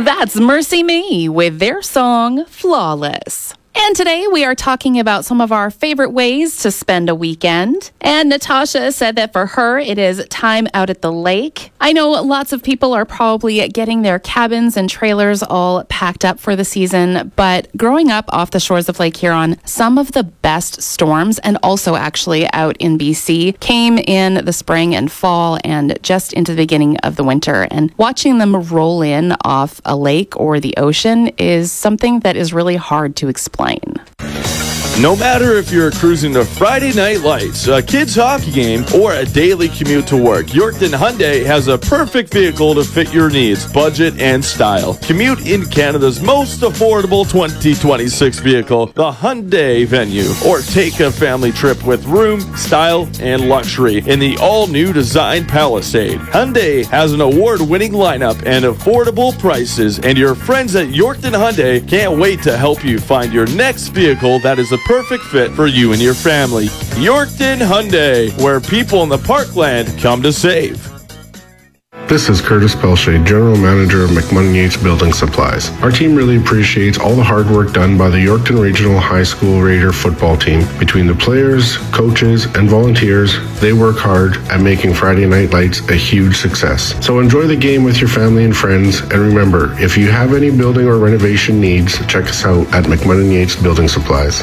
That's Mercy Me with their song, Flawless. And today we are talking about some of our favorite ways to spend a weekend. And Natasha said that for her, it is time out at the lake. I know lots of people are probably getting their cabins and trailers all packed up for the season, but growing up off the shores of Lake Huron, some of the best storms, and also actually out in BC, came in the spring and fall and just into the beginning of the winter. And watching them roll in off a lake or the ocean is something that is really hard to explain. No matter if you're cruising to Friday Night Lights, a kids' hockey game, or a daily commute to work, Yorkton Hyundai has a perfect vehicle to fit your needs, budget, and style. Commute in Canada's most affordable 2026 vehicle, the Hyundai Venue, or take a family trip with room, style, and luxury in the all-new design Palisade. Hyundai has an award-winning lineup and affordable prices, and your friends at Yorkton Hyundai can't wait to help you find your next vehicle that is a perfect fit for you and your family. Yorkton Hyundai, where people in the Parkland come to save. This is Curtis Pelche, General Manager of McMunn Yates Building Supplies. Our team really appreciates all the hard work done by the Yorkton Regional High School Raider football team. Between the players, coaches, and volunteers, they work hard at making Friday Night Lights a huge success. So enjoy the game with your family and friends, and remember, if you have any building or renovation needs, check us out at McMunn Yates Building Supplies.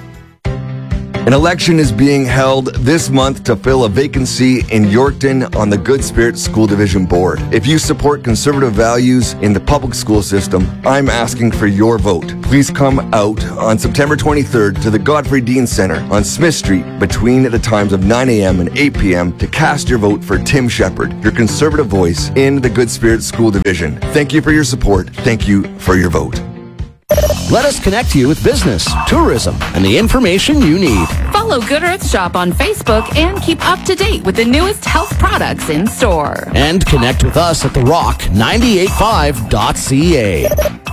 An election is being held this month to fill a vacancy in Yorkton on the Good Spirit School Division Board. If you support conservative values in the public school system, I'm asking for your vote. Please come out on September 23rd to the Godfrey Dean Center on Smith Street between the times of 9 a.m. and 8 p.m. to cast your vote for Tim Shepard, your conservative voice in the Good Spirit School Division. Thank you for your support. Thank you for your vote. Let us connect you with business, tourism, and the information you need. Follow Good Earth Shop on Facebook and keep up to date with the newest health products in store. And connect with us at TheRock985.ca.